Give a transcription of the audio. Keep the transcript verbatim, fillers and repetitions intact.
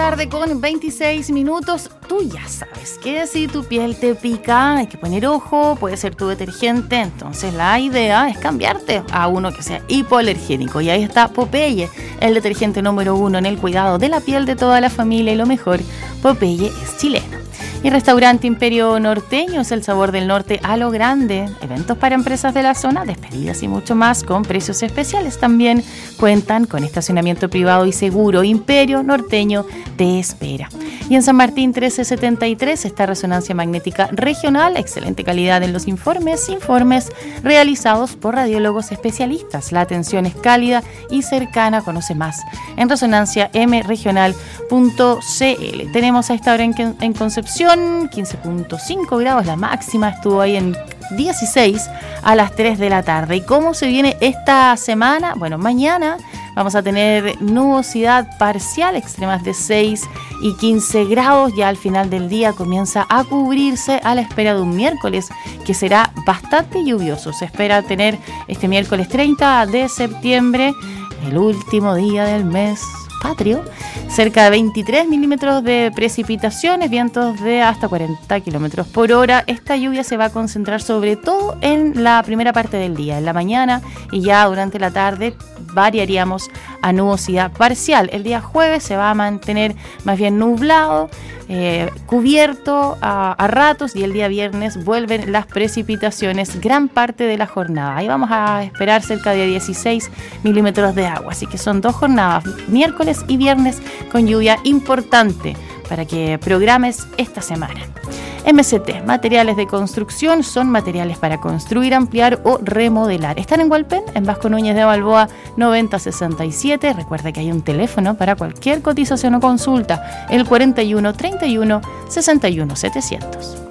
tarde con veintiséis minutos. Tú ya sabes que si tu piel te pica hay que poner ojo, puede ser tu detergente. Entonces la idea es cambiarte a uno que sea hipoalergénico. Y ahí está Popeye, el detergente número uno en el cuidado de la piel de toda la familia. Y lo mejor, Popeye es chileno. Y Restaurante Imperio Norteño es el sabor del norte a lo grande. Eventos para empresas de la zona, despedidas y mucho más con precios especiales. También cuentan con estacionamiento privado y seguro. Imperio Norteño te espera. Y en San Martín trece setenta y tres está Resonancia Magnética Regional. Excelente calidad en los informes. Informes realizados por radiólogos especialistas. La atención es cálida y cercana. Conoce más en resonancia m regional punto c l. Tenemos a esta hora en, en Concepción quince punto cinco grados, la máxima estuvo ahí en dieciséis a las tres de la tarde. ¿Y cómo se viene esta semana? Bueno, mañana vamos a tener nubosidad parcial, extremas de seis y quince grados. Ya al final del día comienza a cubrirse a la espera de un miércoles que será bastante lluvioso. Se espera tener este miércoles treinta de septiembre, el último día del mes patrio, cerca de veintitrés milímetros de precipitaciones, vientos de hasta cuarenta kilómetros por hora. Esta lluvia se va a concentrar sobre todo en la primera parte del día, en la mañana, y ya durante la tarde variaríamos a nubosidad parcial. El día jueves se va a mantener más bien nublado, eh, cubierto a, a ratos, y el día viernes vuelven las precipitaciones gran parte de la jornada. Ahí vamos a esperar cerca de dieciséis milímetros de agua, así que son dos jornadas, miércoles y viernes, con lluvia importante para que programes esta semana. M C T, materiales de construcción, son materiales para construir, ampliar o remodelar. Están en Hualpén, en Vasco Núñez de Balboa noventa sesenta y siete. Recuerda que hay un teléfono para cualquier cotización o consulta, el cuarenta y uno treinta y uno sesenta y uno setecientos.